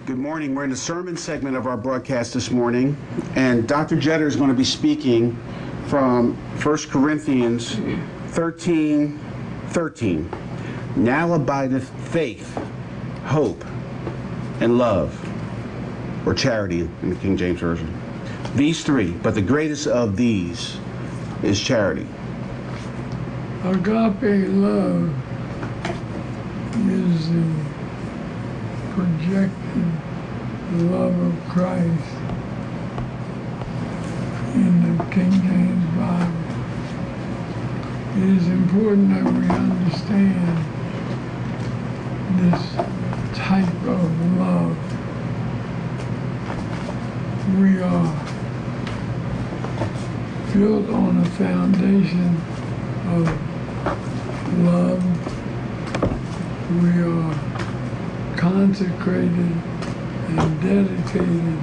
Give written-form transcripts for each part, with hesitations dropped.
Good morning. We're in the sermon segment of our broadcast this morning, and Dr. Jetter is going to be speaking from 1 Corinthians 13:13. Now abideth faith, hope, and love, or charity in the King James Version. These three, but the greatest of these is charity. Agape love is the projected love of Christ in the King James Bible. It is important that we understand this type of love. We are built on a foundation of love. We are consecrated and dedicated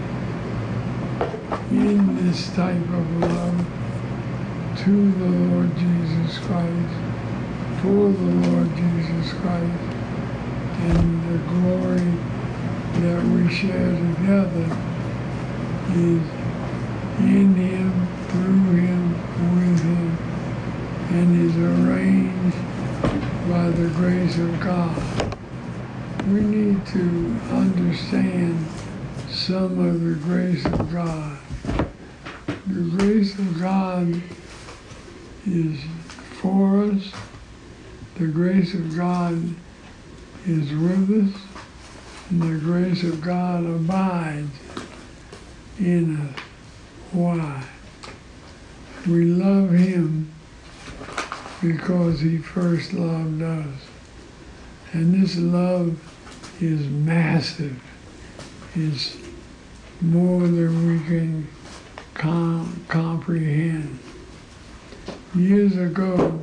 in this type of love to the Lord Jesus Christ, for the Lord Jesus Christ, and the glory that we share together is in Him, through Him, with Him, and is arranged by the grace of God. We need to understand some of the grace of God. The grace of God is for us. The grace of God is with us. And the grace of God abides in us. Why? We love Him because He first loved us. And this love is massive. It's more than we can comprehend. Years ago,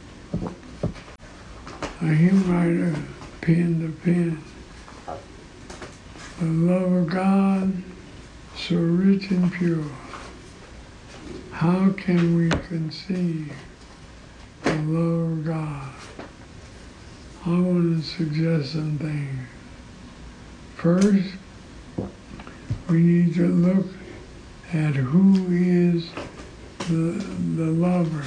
a hymn writer penned a pen. The love of God, so rich and pure, how can we conceive the love of God? I want to suggest some things. First, we need to look at who is the lover.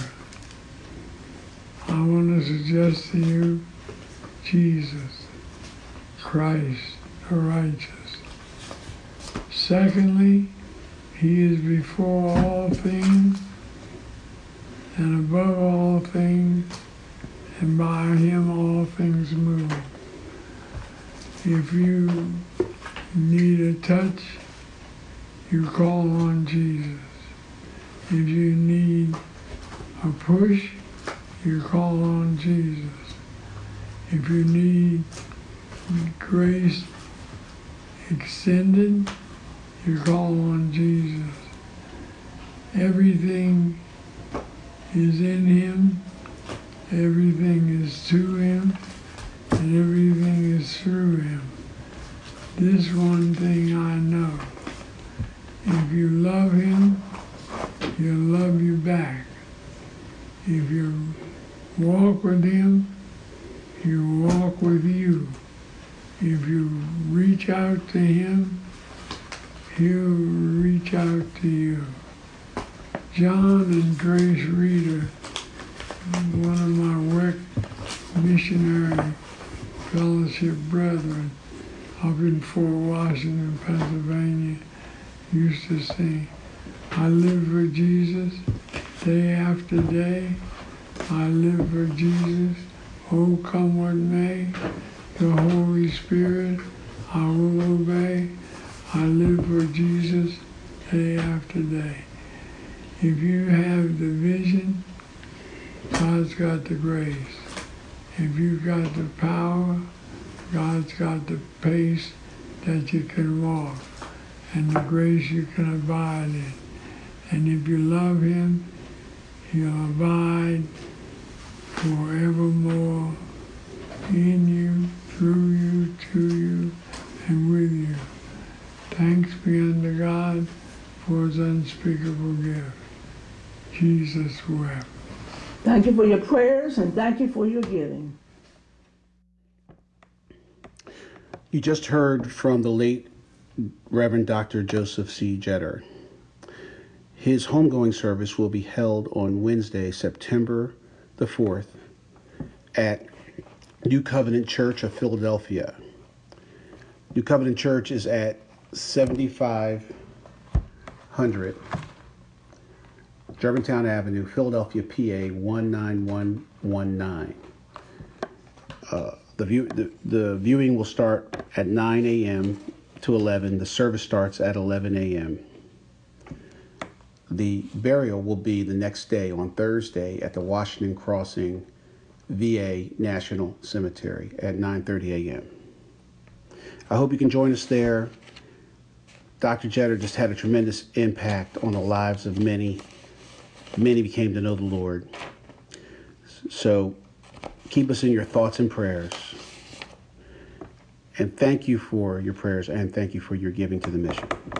I want to suggest to you Jesus, Christ, the righteous. Secondly, He is before all things and above all things, and by Him all things move. If you need a touch, you call on Jesus. If you need a push, you call on Jesus. If you need grace extended, you call on Jesus. Everything is in Him. Everything is to Him, and everything is through Him. This one thing I know. If you love Him, He'll love you back. If you walk with Him, He'll walk with you. If you reach out to Him, He'll reach out to you. John and Grace Reeder, one of my WEC missionary fellowship brethren up in Fort Washington, Pennsylvania, used to sing, I live for Jesus day after day. I live for Jesus, oh come what may. The Holy Spirit I will obey. I live for Jesus day after day. If you have the vision, God's got the grace. If you've got the power, God's got the pace that you can walk and the grace you can abide in. And if you love Him, He'll abide forevermore in you, through you, to you, and with you. Thanks be unto God for His unspeakable gift. Jesus wept. Thank you for your prayers and thank you for your giving. You just heard from the late Reverend Dr. Joseph C. Jeter. His homegoing service will be held on Wednesday, September the 4th at New Covenant Church of Philadelphia. New Covenant Church is at 7500 Germantown Avenue, Philadelphia, PA 19119. The viewing will start at 9 a.m. to 11. The service starts at 11 a.m. The burial will be the next day on Thursday at the Washington Crossing VA National Cemetery at 9:30 a.m. I hope you can join us there. Dr. Jeter just had a tremendous impact on the lives of many. Many became to know the Lord. So keep us in your thoughts and prayers. And thank you for your prayers and thank you for your giving to the mission.